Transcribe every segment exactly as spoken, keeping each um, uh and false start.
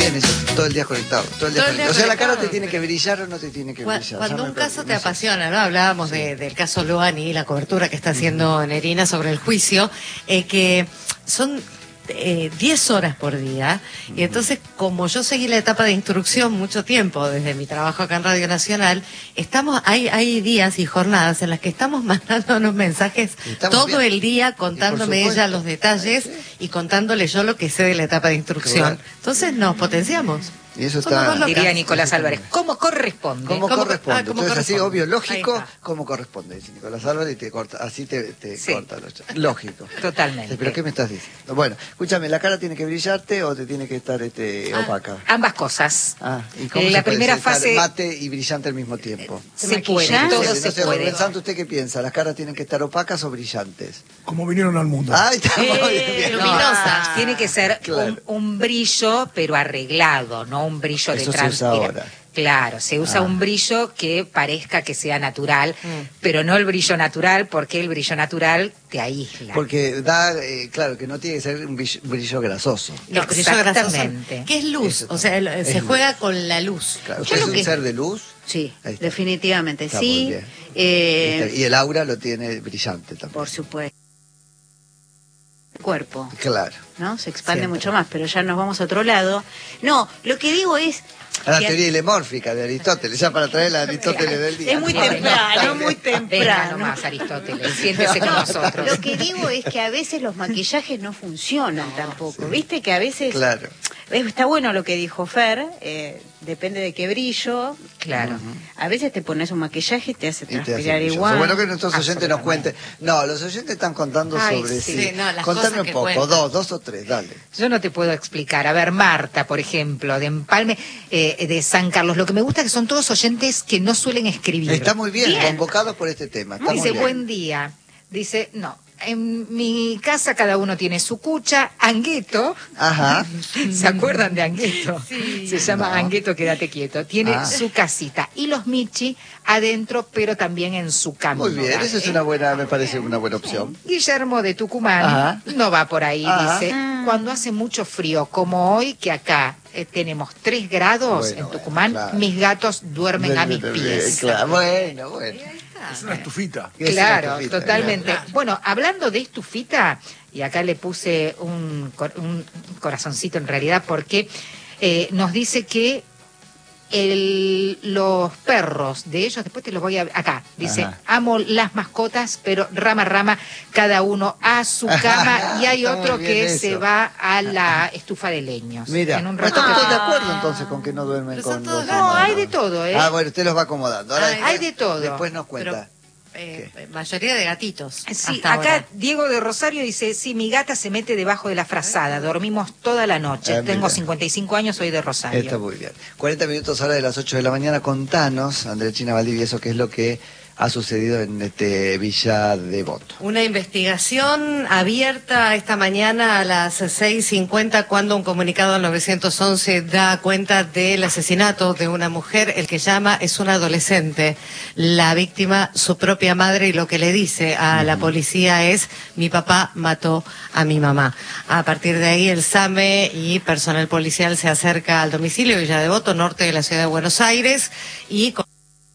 también, eso, todo el día conectado. Todo el día Todo el día conectado. O sea, la cara conectado. te tiene que brillar o no te tiene que Cu- brillar. Cuando Ya un me caso perdí, te no sé. apasiona, ¿no? Hablábamos Sí. de, del caso Luani y la cobertura que está haciendo Nerina sobre el juicio, eh, que son eh, diez horas por día, y entonces, como yo seguí la etapa de instrucción mucho tiempo, desde mi trabajo acá en Radio Nacional, estamos hay hay días y jornadas en las que estamos mandándonos mensajes Estamos todo bien. el día, contándome Y por ella supuesto. los detalles Sí. y contándole yo lo que sé de la etapa de instrucción. Claro. Entonces nos potenciamos. Y eso Somos está... dos locas. Diría Nicolás Eso está Álvarez, muy bien. ¿cómo corresponde? Como ¿Cómo- corresponde. ah, como Entonces, así, corresponde. obvio, lógico, Ahí está. como corresponde, dice Nicolás Álvarez, y te corta, así te, te Sí. corta los ch- Lógico. Totalmente. Sí, ¿pero qué me estás diciendo? Bueno, escúchame, ¿la cara tiene que brillarte o te tiene que estar este, Ah. opaca? Ambas cosas. Ah, ¿y cómo La se puede primera estar fase- mate y brillante al mismo tiempo? Se puede, todo No se sé, puede. Pensando, ¿usted qué piensa? ¿Las caras tienen que estar opacas o brillantes? Como vinieron al mundo. Ay, está muy Eh, bien. No, luminosas. tiene que ser Claro. un, un brillo, pero arreglado, no un brillo Eso de se usa transpira- ahora. Claro, se usa Ah. un brillo que parezca que sea natural, Mm. pero no el brillo natural, porque el brillo natural te aísla. Porque da, eh, claro, que no tiene que ser un brillo, brillo grasoso. El brillo grasoso, Exactamente. que es luz, Eso o sea, el- es se luz. juega con la luz. Claro, Yo ¿usted es lo un que- ser de luz? Sí, Ahí está. definitivamente, Está muy sí. bien. Eh, Y el aura lo tiene brillante también. por supuesto. Cuerpo, Claro. ¿no? Se expande Siempre. mucho más, pero ya nos vamos a otro lado. No, lo que digo es... A la que- teoría ilemórfica de Aristóteles, ya para traer la Aristóteles del día. Es muy Bueno, temprano, muy Venga temprano. nomás, Aristóteles, siéntese con No, nosotros. lo que digo es que a veces los maquillajes no funcionan tampoco. Viste que a veces... Claro. Eh, Está bueno lo que dijo Fer, eh, depende de qué brillo. Claro. A veces te pones un maquillaje y te hace Y te hace transpirar brilloso. igual. Bueno, que nuestros oyentes nos Absolutamente. cuenten. No, los oyentes están contando Ay, sobre sí, sí. sí, no, las Contame cosas un que poco, cuentan. dos, dos o tres, dale. Yo no te puedo explicar. A ver, Marta, por ejemplo, de Empalme, eh, de San Carlos. Lo que me gusta es que son todos oyentes que no suelen escribir. Está muy bien, Bien. convocados por este tema. Está muy Dice, bien. buen día. Dice, no, en mi casa cada uno tiene su cucha. Angueto, Ajá. ¿se acuerdan de Angueto? Se llama No. Angueto, quédate quieto. Tiene Ah. su casita. Y los Michi adentro, pero también en su cama. Muy bien, esa es una buena, me parece una buena opción. Guillermo de Tucumán Ajá. no va por ahí, Ajá. dice, cuando hace mucho frío, como hoy, que acá eh, tenemos tres grados Bueno, en Tucumán, bueno, claro. mis gatos duermen a mis pies. Claro, bueno, bueno. Es una estufita. Es una Claro, estufita, totalmente. claro. Bueno, hablando de estufita, y acá le puse un, cor- un corazoncito en realidad, porque eh, nos dice que el, los perros de ellos, después te los voy a... Acá, dice, Ajá. amo las mascotas, pero rama, rama, cada uno a su cama, y hay Está muy otro bien que eso. se va a la estufa de leños. Mira, en un no rato estamos que- todos de acuerdo entonces con que no duermen Pero son con todos los No, humanos. hay de todo, ¿eh? Ah, bueno, usted los va acomodando. Ahora Hay- después- hay de todo. Después nos cuenta. Eh, mayoría de gatitos. Sí, hasta acá ahora. Diego de Rosario dice, sí, mi gata se mete debajo de la frazada, dormimos toda la noche, Ah, tengo mira. cincuenta y cinco años, soy de Rosario. Está muy bien. cuarenta minutos ahora de las ocho de la mañana. Contanos, Andrea China Valdivia, eso qué es lo que ha sucedido en este Villa Devoto. Una investigación abierta esta mañana a las seis cincuenta cuando un comunicado al nueve once da cuenta del asesinato de una mujer. El que llama es un adolescente. La víctima, su propia madre, y lo que le dice a la policía es: mi papá mató a mi mamá. A partir de ahí el SAME y personal policial se acerca al domicilio de Villa Devoto, norte de la ciudad de Buenos Aires, y con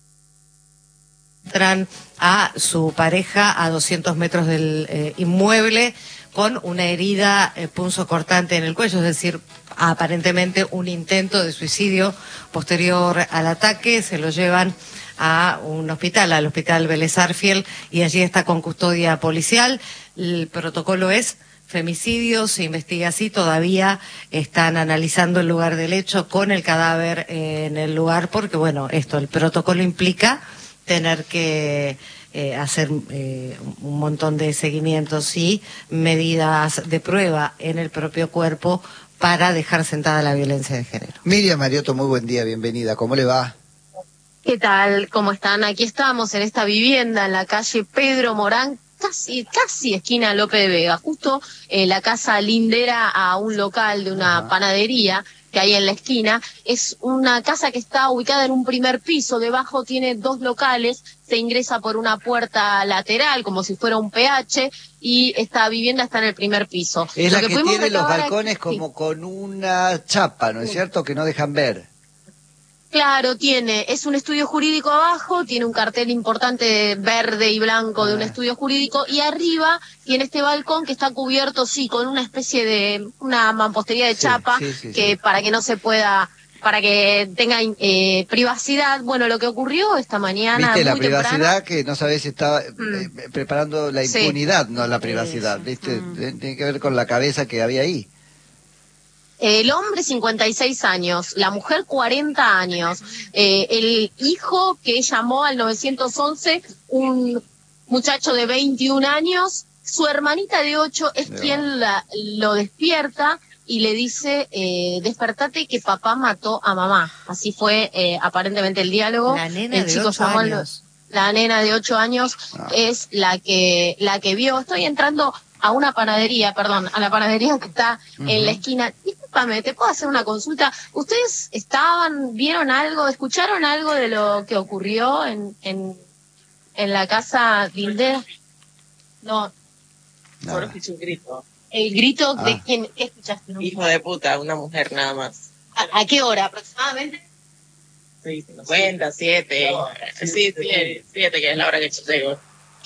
encuentran a su pareja a doscientos metros del eh, inmueble con una herida eh, punzocortante en el cuello, es decir, aparentemente un intento de suicidio posterior al ataque. Se lo llevan a un hospital, al hospital Vélez Sarsfield, y allí está con custodia policial. El protocolo es femicidio, se investiga así, todavía están analizando el lugar del hecho con el cadáver eh, en el lugar, porque bueno, esto, el protocolo implica tener que eh, hacer eh, un montón de seguimientos y medidas de prueba en el propio cuerpo para dejar sentada la violencia de género. Miriam Mariotto, muy buen día, bienvenida. ¿Cómo le va? ¿Qué tal? ¿Cómo están? Aquí estamos en esta vivienda en la calle Pedro Morán, casi, casi esquina Lope de Vega, justo eh, la casa lindera a un local de una Ajá. panadería que hay en la esquina. Es una casa que está ubicada en un primer piso, debajo tiene dos locales se ingresa por una puerta lateral, como si fuera un P H, y esta vivienda está en el primer piso. Es Lo la que, pudimos tiene los recabar balcones aquí- como con una chapa, ¿no es cierto? Que no dejan ver. Claro, tiene, es un estudio jurídico abajo, tiene un cartel importante verde y blanco de un Ah. estudio jurídico, y arriba tiene este balcón que está cubierto, sí, con una especie de, una mampostería de Sí, chapa, sí, sí, que sí. para que no se pueda, para que tenga eh, privacidad. Bueno, lo que ocurrió esta mañana, Viste, la muy temprano, privacidad que no sabés si estaba eh, Mm. eh, preparando la Sí. impunidad, no la privacidad, Eso. ¿viste? Mm. Tiene tiene que ver con la cabeza que había ahí. el hombre cincuenta y seis años, la mujer cuarenta años, eh, el hijo que llamó al nueve once, un muchacho de veintiún años, su hermanita de ocho es Dios. quien la- lo despierta y le dice, eh, despertate que papá mató a mamá. Así fue eh, aparentemente el diálogo. La nena el de chico ocho llamó al- años. La nena de ocho años Ah. es la que la que vio. Estoy entrando a una panadería, perdón, a la panadería que está en la Ujú. esquina. Discúlpame, ¿te puedo hacer una consulta? ¿Ustedes estaban, vieron algo, escucharon algo de lo que ocurrió en, en, en la casa Lindera? No, Solo Nada. escuché un grito. el grito de Ah. quién, ¿qué escuchaste? No? Hijo de puta, una mujer nada más. ¿A, a qué hora aproximadamente? Seis cincuenta, siete. Sí, siete, siete, que es la hora que yo llego.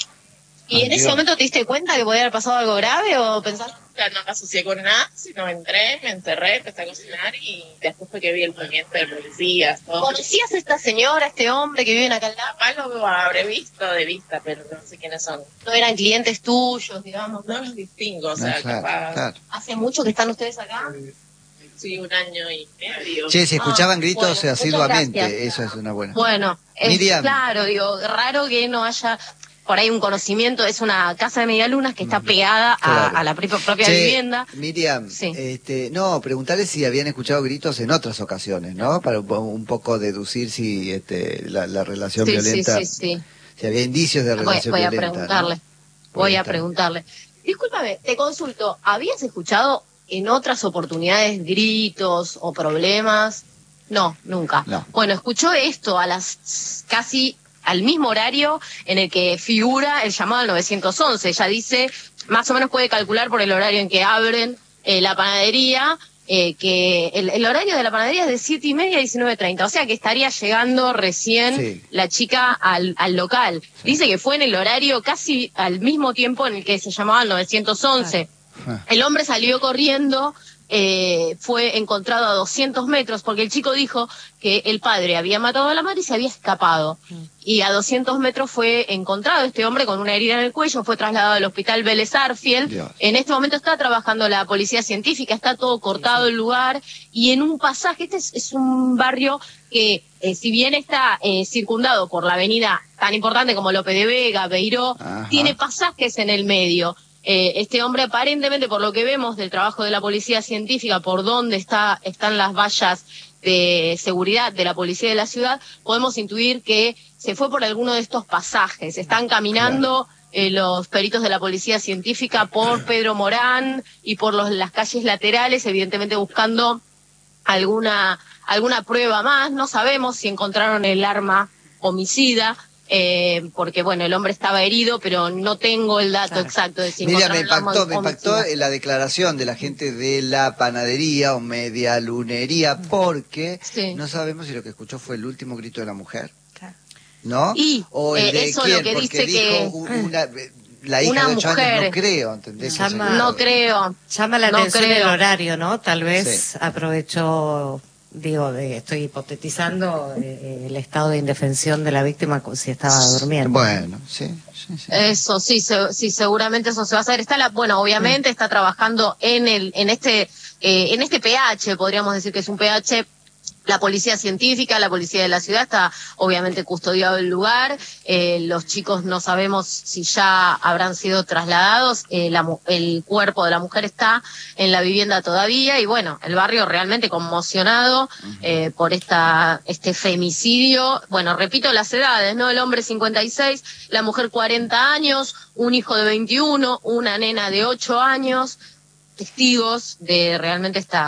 ¿Y en ese Dios. momento te diste cuenta que podía haber pasado algo grave o pensaste? O sea, no me asocié con nada, sino entré, me encerré, empecé a cocinar y después fue que vi el movimiento de policías, todo. ¿Conocías a esta señora, a este hombre que viven acá al lado? Capaz lo habré visto de vista, pero no sé quiénes son. ¿No eran clientes tuyos, digamos? No los distingo, o sea, No, claro, capaz. claro. ¿Hace mucho que están ustedes acá? Sí, un año y medio. Che, si escuchaban Ah, gritos bueno, muchas asiduamente, gracias. eso es una buena. Bueno, es Miriam. claro, digo, raro que no haya por ahí un conocimiento. Es una casa de medialunas que está pegada a, Claro. a la pri- propia Che, vivienda. Miriam, Sí. este, no, preguntarle si habían escuchado gritos en otras ocasiones, ¿no? Para un po- un poco deducir si este, la, la relación Sí, sí, violenta, sí, sí. si había indicios de Voy, relación voy a violenta. preguntarle. ¿no? Voy a Está. preguntarle. Discúlpame, te consulto. ¿Habías escuchado en otras oportunidades gritos o problemas? No, nunca. No. Bueno, escuchó esto a las casi al mismo horario en el que figura el llamado al nueve once. Ella dice, más o menos puede calcular por el horario en que abren eh, la panadería, eh, que el, el horario de la panadería es de siete y media a diecinueve treinta, o sea que estaría llegando recién Sí. la chica al, al local. Dice que fue en el horario casi al mismo tiempo en el que se llamaba el nueve once. Ah. El hombre salió corriendo, eh, fue encontrado a doscientos metros, porque el chico dijo que el padre había matado a la madre y se había escapado. Y a doscientos metros fue encontrado este hombre con una herida en el cuello, fue trasladado al hospital Vélez Arfield. Dios. En este momento está trabajando la policía científica, está todo cortado el lugar, y en un pasaje, este es, es un barrio que, eh, si bien está eh, circundado por la avenida tan importante como Lope de Vega, Beiró, Ajá. tiene pasajes en el medio. Eh, este hombre aparentemente, por lo que vemos del trabajo de la policía científica, por donde está, están las vallas de seguridad de la policía de la ciudad, podemos intuir que se fue por alguno de estos pasajes. Están caminando eh, los peritos de la policía científica por Pedro Morán y por los, las calles laterales, evidentemente buscando alguna, alguna prueba más. No sabemos si encontraron el arma homicida. Eh, porque bueno, el hombre estaba herido, pero no tengo el dato Claro. exacto de si Mira, me encontraron el arma impactó, me impactó homicida. eh, la declaración de la gente de la panadería o media lunería, porque Sí. no sabemos si lo que escuchó fue el último grito de la mujer, Claro. ¿no? Y, o el eh, de eso quién, lo que porque dice dijo que- u- una, la hija una de ocho años, mujer. no creo, ¿entendés? Llama- O sea, No creo. Llama la No atención el creo. horario, ¿no? Tal vez Sí. aprovechó, digo, de, estoy hipotetizando eh, el estado de indefensión de la víctima co- si estaba durmiendo. Bueno, sí, sí, sí. Eso sí, se- sí, seguramente eso se va a hacer. Está la, bueno, obviamente está trabajando en el, en este, eh, en este P H, podríamos decir que es un P H. La policía científica, la policía de la ciudad está obviamente custodiado el lugar. Eh, los chicos no sabemos si ya habrán sido trasladados. Eh, la mu- el cuerpo de la mujer está en la vivienda todavía y bueno, el barrio realmente conmocionado eh, por esta este femicidio. Bueno, repito las edades, ¿no? El hombre cincuenta y seis, la mujer cuarenta años, un hijo de veintiuno, una nena de ocho años. Testigos de realmente esta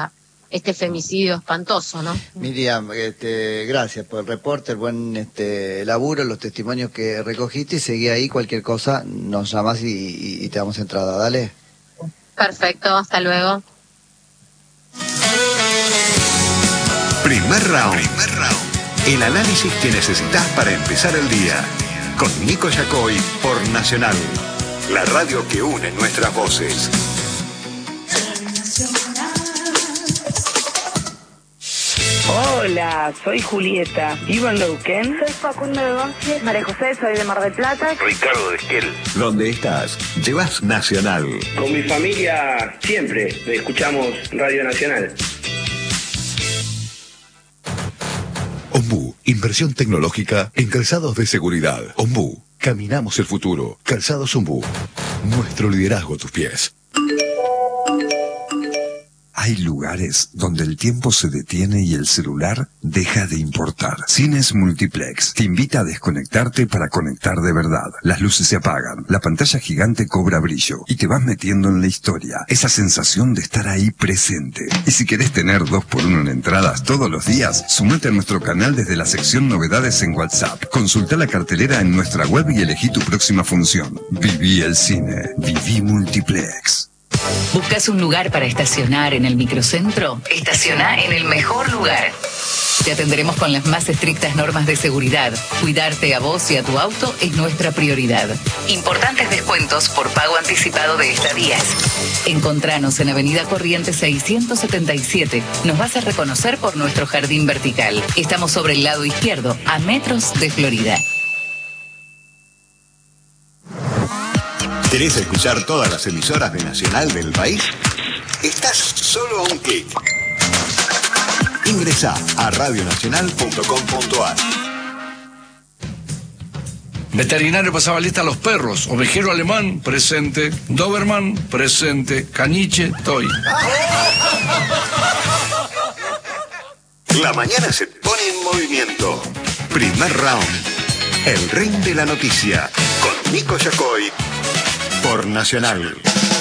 este femicidio espantoso, ¿no? Miriam, este, gracias por el reporte, el buen este, laburo, los testimonios que recogiste, y seguí ahí, cualquier cosa nos llamas y, y, y te damos entrada, dale. Perfecto, hasta luego. Primer round. Primer round. El análisis que necesitas para empezar el día. Con Nico Yacoy por Nacional. La radio que une nuestras voces. Hola, soy Julieta, vivo en Neuquén. Soy Facundo de Once, María José, soy de Mar del Plata. Ricardo de Esquel. ¿Dónde estás? Llevas Nacional. Con mi familia siempre escuchamos Radio Nacional. Ombú, inversión tecnológica en calzados de seguridad. Ombú, caminamos el futuro. Calzados Ombú, nuestro liderazgo a tus pies. Hay lugares donde el tiempo se detiene y el celular deja de importar. Cines Multiplex te invita a desconectarte para conectar de verdad. Las luces se apagan, la pantalla gigante cobra brillo y te vas metiendo en la historia. Esa sensación de estar ahí presente. Y si querés tener dos por uno en entradas todos los días, sumate a nuestro canal desde la sección novedades en WhatsApp. Consulta la cartelera en nuestra web y elegí tu próxima función. Viví el cine. Viví Multiplex. ¿Buscas un lugar para estacionar en el microcentro? Estaciona en el mejor lugar. Te atenderemos con las más estrictas normas de seguridad. Cuidarte a vos y a tu auto es nuestra prioridad. Importantes descuentos por pago anticipado de estadías. Encontranos en Avenida Corrientes seiscientos setenta y siete. Nos vas a reconocer por nuestro jardín vertical. Estamos sobre el lado izquierdo, a metros de Florida. ¿Querés escuchar todas las emisoras de Nacional del país? Estás solo a un clic. Ingresá a radio nacional punto com punto a r. Veterinario pasaba lista a los perros. Ovejero alemán, presente. Doberman, presente. Caniche, toy. La mañana se pone en movimiento. Primer round. El ring de la noticia. Con Nico Yacoy. Por Nacional.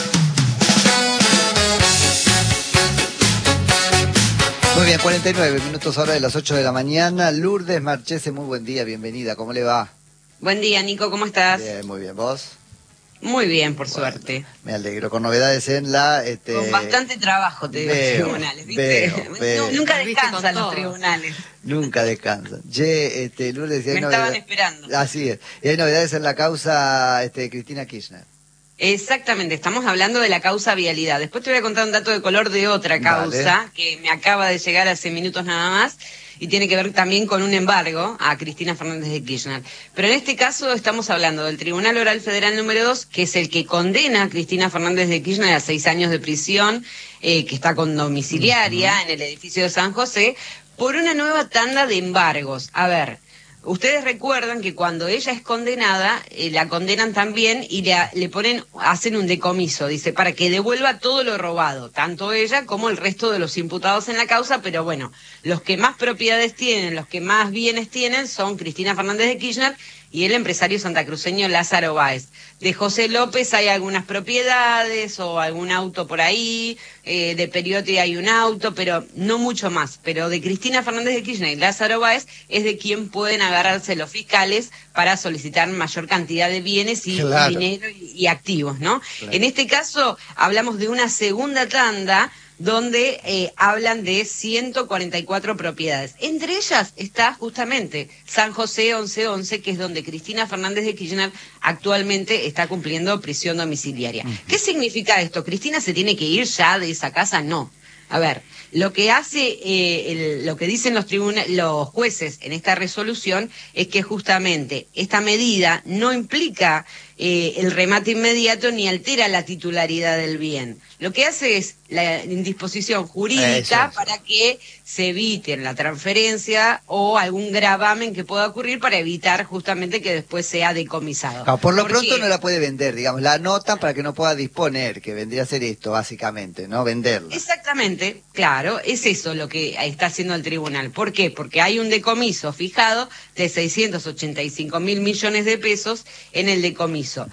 Muy bien, cuarenta y nueve minutos ahora de las ocho de la mañana. Lourdes Marchese, muy buen día, bienvenida, ¿cómo le va? Buen día, Nico, ¿cómo estás? Bien, muy bien, ¿vos? Muy bien, por bueno, suerte. Me alegro, con novedades en la... Este... Con bastante trabajo, te digo, veo, los tribunales, ¿viste? Veo, veo. Nunca descansan los tribunales. Nunca descansan. Ye, este, Lourdes... Me estaban novedad... esperando. Así es. Y hay novedades en la causa este, Cristina Kirchner. Exactamente, estamos hablando de la causa vialidad. Después te voy a contar un dato de color de otra causa, vale, que me acaba de llegar hace minutos nada más, y tiene que ver también con un embargo a Cristina Fernández de Kirchner. Pero en este caso estamos hablando del Tribunal Oral Federal número dos, que es el que condena a Cristina Fernández de Kirchner a seis años de prisión, eh, que está con domiciliaria uh-huh. en el edificio de San José, por una nueva tanda de embargos. A ver... Ustedes recuerdan que cuando ella es condenada, eh, la condenan también y le, le ponen, hacen un decomiso, dice, para que devuelva todo lo robado, tanto ella como el resto de los imputados en la causa, pero bueno, los que más propiedades tienen, los que más bienes tienen son Cristina Fernández de Kirchner y el empresario santacruceño Lázaro Báez. De José López hay algunas propiedades o algún auto por ahí, eh, de Periotti hay un auto, pero no mucho más. Pero de Cristina Fernández de Kirchner y Lázaro Báez es de quien pueden agarrarse los fiscales para solicitar mayor cantidad de bienes y, claro. y dinero y, y activos, ¿no? Claro. En este caso hablamos de una segunda tanda donde eh, hablan de ciento cuarenta y cuatro propiedades. Entre ellas está justamente San José once once, que es donde Cristina Fernández de Kirchner actualmente está cumpliendo prisión domiciliaria. Uh-huh. ¿Qué significa esto? ¿Cristina se tiene que ir ya de esa casa? No. A ver, lo que hace, eh, el, lo que dicen los tribuna- los jueces en esta resolución es que justamente esta medida no implica eh, el remate inmediato ni altera la titularidad del bien. Lo que hace es la indisposición jurídica eso, eso. para que se evite la transferencia o algún gravamen que pueda ocurrir para evitar justamente que después sea decomisado. No, por lo Porque... pronto no la puede vender, digamos, la anotan para que no pueda disponer, que vendría a ser esto básicamente, ¿no? Venderla. Exactamente, claro, es eso lo que está haciendo el tribunal. ¿Por qué? Porque hay un decomiso fijado de seiscientos ochenta y cinco mil millones de pesos en el decomiso.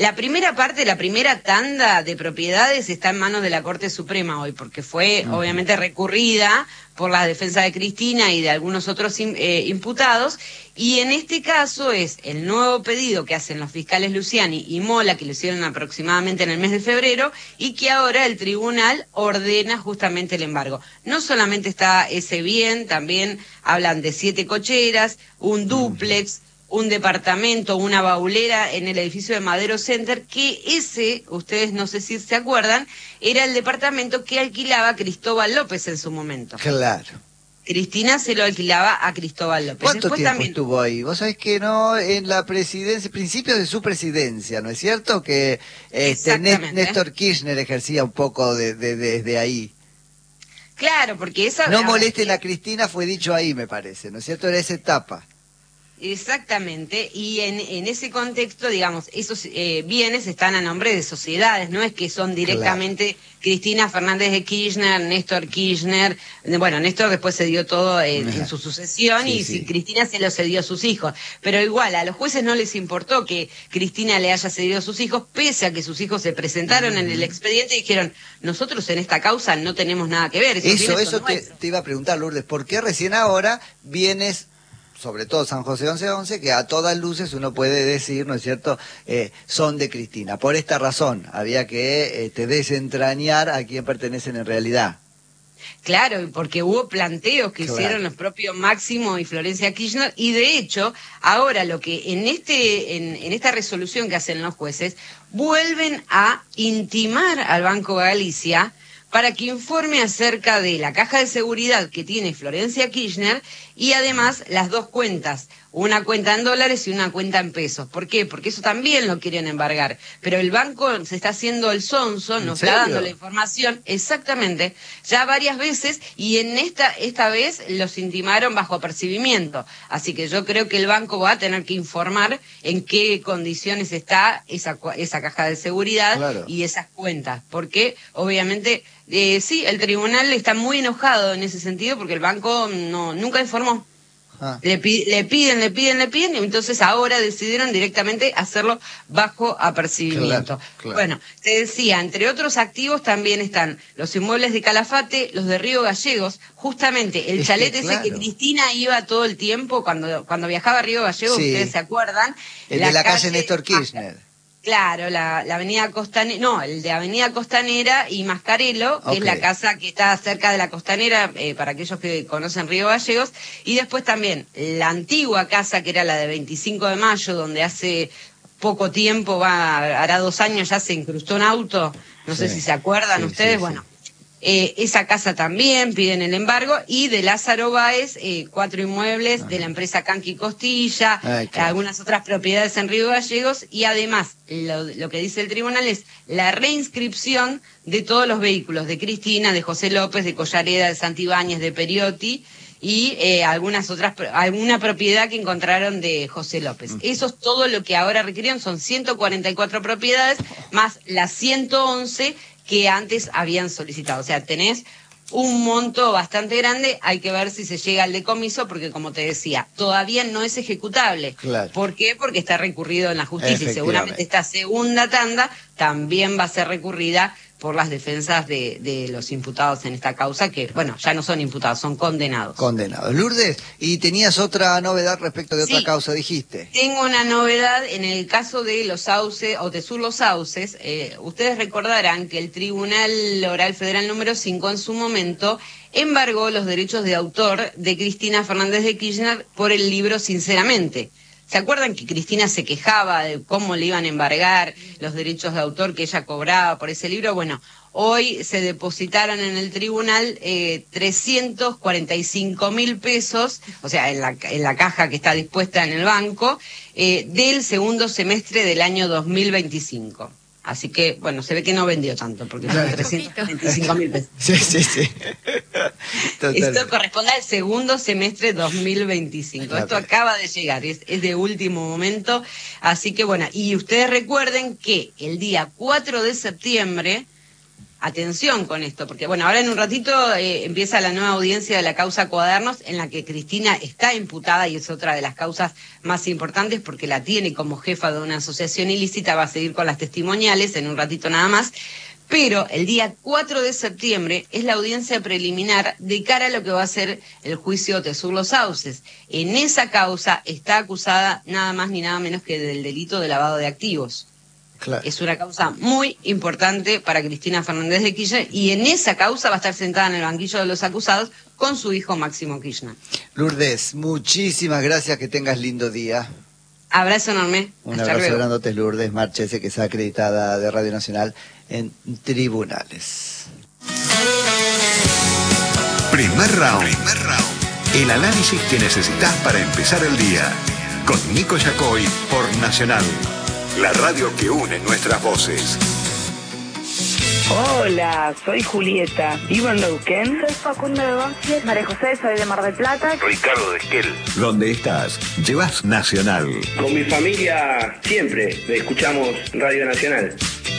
La primera parte, la primera tanda de propiedades está en manos de la Corte Suprema hoy, porque fue uh-huh. obviamente recurrida por la defensa de Cristina y de algunos otros eh, imputados, y en este caso es el nuevo pedido que hacen los fiscales Luciani y Mola, que lo hicieron aproximadamente en el mes de febrero, y que ahora el tribunal ordena justamente el embargo. No solamente está ese bien, también hablan de siete cocheras, un dúplex, uh-huh. un departamento, una baulera en el edificio de Madero Center, que ese, ustedes no sé si se acuerdan, era el departamento que alquilaba Cristóbal López en su momento. Claro. Cristina se lo alquilaba a Cristóbal López. ¿Cuánto Después tiempo también... estuvo ahí? Vos sabés que no, en la presidencia, principios de su presidencia, ¿no es cierto? Que este, Néstor Kirchner ejercía un poco de, de, de, desde ahí. Claro, porque esa... No molesten a Cristina fue dicho ahí, me parece, ¿no es cierto? Era esa etapa. Exactamente, y en, en ese contexto, digamos, esos eh, bienes están a nombre de sociedades, no es que son directamente claro. Cristina Fernández de Kirchner, Néstor Kirchner, bueno, Néstor después se dio todo en, en su sucesión sí, y sí. Cristina se lo cedió a sus hijos, pero igual a los jueces no les importó que Cristina le haya cedido a sus hijos, pese a que sus hijos se presentaron uh-huh. en el expediente y dijeron, nosotros en esta causa no tenemos nada que ver. Eso, eso te, te iba a preguntar, Lourdes, ¿por qué recién ahora vienes... sobre todo San José once once, que a todas luces uno puede decir, ¿no es cierto?, eh, son de Cristina. Por esta razón, había que este, desentrañar a quién pertenecen en realidad. Claro, porque hubo planteos que claro. hicieron los propios Máximo y Florencia Kirchner, y de hecho, ahora lo que en este en, en esta resolución que hacen los jueces, vuelven a intimar al Banco Galicia para que informe acerca de la caja de seguridad que tiene Florencia Kirchner y además las dos cuentas, una cuenta en dólares y una cuenta en pesos. ¿Por qué? Porque eso también lo quieren embargar. Pero el banco se está haciendo el sonso, nos está dando la información, exactamente, ya varias veces, y en esta esta vez los intimaron bajo apercibimiento. Así que yo creo que el banco va a tener que informar en qué condiciones está esa, esa caja de seguridad claro. y esas cuentas. Porque, obviamente... Eh, sí, el tribunal está muy enojado en ese sentido porque el banco no nunca informó. Ah. Le, pi le piden, le piden, le piden, y entonces ahora decidieron directamente hacerlo bajo apercibimiento. Claro, claro. Bueno, te decía, entre otros activos también están los inmuebles de Calafate, los de Río Gallegos, justamente el es chalet que, ese claro. que Cristina iba todo el tiempo cuando, cuando viajaba a Río Gallegos, sí. ustedes se acuerdan. El la de la calle, calle Néstor Kirchner. Ah, Claro, la, la avenida Costanera, no, el de avenida Costanera y Mascarelo, que okay. es la casa que está cerca de la Costanera, eh, para aquellos que conocen Río Gallegos, y después también la antigua casa que era la de veinticinco de mayo, donde hace poco tiempo, va hará dos años ya se incrustó un auto, no sí. sé si se acuerdan sí, ustedes, sí, bueno. Sí. Eh, esa casa también piden el embargo, y de Lázaro Báez, eh, cuatro inmuebles ah. de la empresa Canqui Costilla, Ay, claro. algunas otras propiedades en Río Gallegos, y además lo, lo que dice el tribunal es la reinscripción de todos los vehículos de Cristina, de José López, de Collareda, de Santibáñez, de Periotti y eh, algunas otras, alguna propiedad que encontraron de José López. Mm. Eso es todo lo que ahora requirieron, son ciento cuarenta y cuatro propiedades más las ciento once que antes habían solicitado. O sea, tenés un monto bastante grande, hay que ver si se llega al decomiso, porque como te decía, todavía no es ejecutable. Claro. ¿Por qué? Porque está recurrido en la justicia y seguramente esta segunda tanda también va a ser recurrida por las defensas de, de los imputados en esta causa, que, bueno, ya no son imputados, son condenados. Condenados. Lourdes, y tenías otra novedad respecto de sí, otra causa, dijiste. Tengo una novedad en el caso de los sauces, o de Sur Los Sauces. Eh, ustedes recordarán que el Tribunal Oral Federal número cinco en su momento embargó los derechos de autor de Cristina Fernández de Kirchner por el libro Sinceramente. ¿Se acuerdan que Cristina se quejaba de cómo le iban a embargar los derechos de autor que ella cobraba por ese libro? Bueno, hoy se depositaron en el tribunal eh, trescientos cuarenta y cinco mil pesos, o sea, en la, en la caja que está dispuesta en el banco, eh, del segundo semestre del año dos mil veinticinco. Así que, bueno, se ve que no vendió tanto, porque son trescientos veinticinco mil pesos. Sí, sí, sí. Esto corresponde al segundo semestre dos mil veinticinco. Claro. Esto acaba de llegar, es, es de último momento. Así que, bueno, y ustedes recuerden que el día cuatro de septiembre atención con esto, porque bueno, ahora en un ratito eh, empieza la nueva audiencia de la causa Cuadernos, en la que Cristina está imputada y es otra de las causas más importantes porque la tiene como jefa de una asociación ilícita, va a seguir con las testimoniales en un ratito nada más. Pero el día cuatro de septiembre es la audiencia preliminar de cara a lo que va a ser el juicio Tesur Los Sauces. En esa causa está acusada nada más ni nada menos que del delito de lavado de activos. Claro. Es una causa muy importante para Cristina Fernández de Kirchner y en esa causa va a estar sentada en el banquillo de los acusados con su hijo Máximo Kirchner. Lourdes, muchísimas gracias, que tengas lindo día. Abrazo enorme. Un Hasta abrazo luego. grandote, Lourdes Marchese, que está acreditada de Radio Nacional en tribunales. Primer round. Primer round. El análisis que necesitas para empezar el día. Con Nico Yacoy por Nacional. La radio que une nuestras voces. Hola, soy Julieta. ¿Vivo en Neuquén? Soy Facundo de Banfield. María José, soy de Mar del Plata. Ricardo de Esquel. ¿Dónde estás? Llevas Nacional. Con mi familia siempre escuchamos Radio Nacional.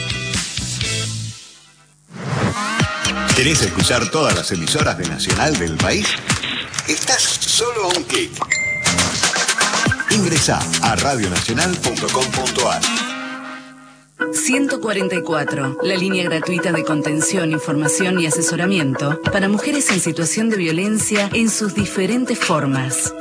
¿Querés escuchar todas las emisoras de Nacional del país? Estás solo a un clic. Ingresá a radionacional punto com punto ar. ciento cuarenta y cuatro, la línea gratuita de contención, información y asesoramiento para mujeres en situación de violencia en sus diferentes formas.